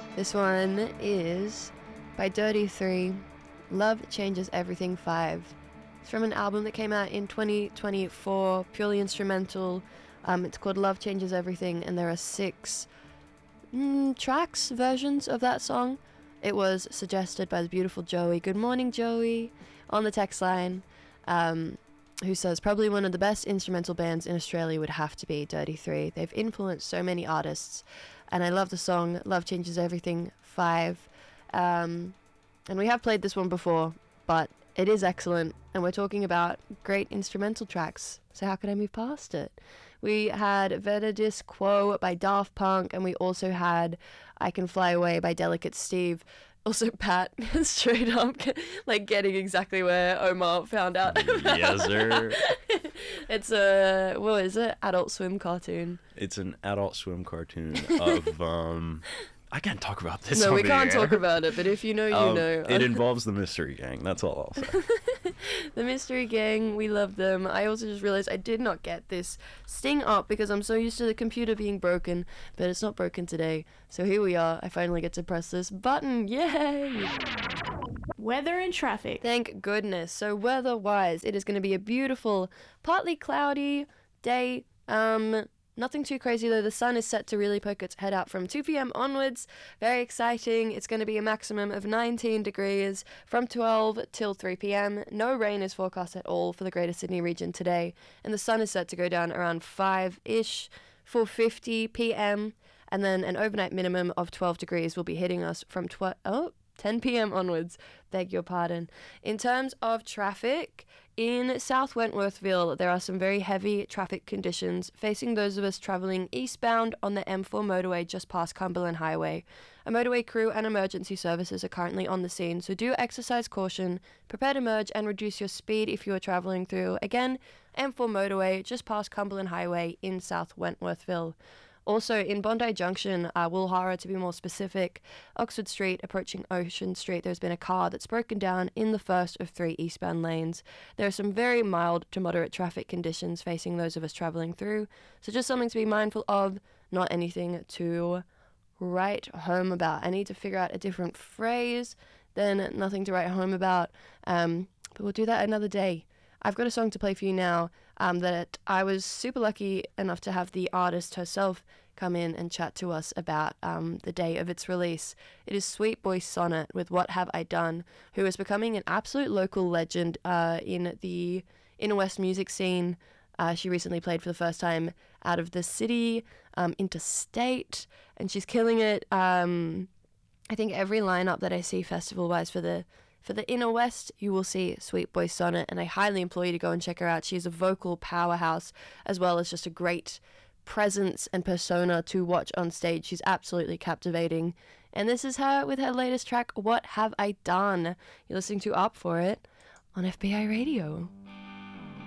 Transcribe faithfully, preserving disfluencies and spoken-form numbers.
This one is by Dirty Three, Love Changes Everything five. It's from an album that came out in twenty twenty-four, purely instrumental. Um, it's called Love Changes Everything, and there are six mm, tracks, versions of that song. It was suggested by the beautiful Joey. Good morning, Joey, on the text line, um, who says probably one of the best instrumental bands in Australia would have to be Dirty Three. They've influenced so many artists, and I love the song Love Changes Everything five. Um, and we have played this one before, but it is excellent, and we're talking about great instrumental tracks, so how could I move past it? We had Verdadis Quo by Daft Punk, and we also had I Can Fly Away by Delicate Steve. Also, Pat, straight up, like getting exactly where Omar found out. Yes, sir. It's a, what is it? Adult Swim cartoon. It's an Adult Swim cartoon of, um... I can't talk about this. No, on we the can't air. talk about it, but if you know, you um, know. It involves the Mystery Gang, that's all I'll say. The Mystery Gang, we love them. I also just realized I did not get this sting up because I'm so used to the computer being broken, but it's not broken today. So here we are. I finally get to press this button. Yay! Weather and traffic. Thank goodness. So weather-wise, it is going to be a beautiful, partly cloudy day. Um... Nothing too crazy though. The sun is set to really poke its head out from two p.m. onwards. Very exciting. It's going to be a maximum of nineteen degrees from twelve till three p.m. No rain is forecast at all for the Greater Sydney region today. And the sun is set to go down around five-ish, four fifty p.m. And then an overnight minimum of twelve degrees will be hitting us from tw- oh, ten p.m. onwards. Beg your pardon. In terms of traffic, in South Wentworthville, there are some very heavy traffic conditions facing those of us travelling eastbound on the M four motorway just past Cumberland Highway. A motorway crew and emergency services are currently on the scene, so do exercise caution, prepare to merge and reduce your speed if you are travelling through, again, M four motorway just past Cumberland Highway in South Wentworthville. Also, in Bondi Junction, uh, Woolhara to be more specific, Oxford Street approaching Ocean Street, there's been a car that's broken down in the first of three eastbound lanes. There are some very mild to moderate traffic conditions facing those of us travelling through, so just something to be mindful of, not anything to write home about. I need to figure out a different phrase than nothing to write home about, um, but we'll do that another day. I've got a song to play for you now um, that I was super lucky enough to have the artist herself come in and chat to us about um, the day of its release. It is Sweet Boy Sonnet with What Have I Done, who is becoming an absolute local legend uh, in the inner west music scene. Uh, she recently played for the first time out of the city, um, interstate, and she's killing it. Um, I think every lineup that I see festival-wise for the For the Inner West, you will see Sweet Boy Sonnet, and I highly implore you to go and check her out. She's a vocal powerhouse, as well as just a great presence and persona to watch on stage. She's absolutely captivating. And this is her with her latest track, What Have I Done? You're listening to Up For It on F B I Radio.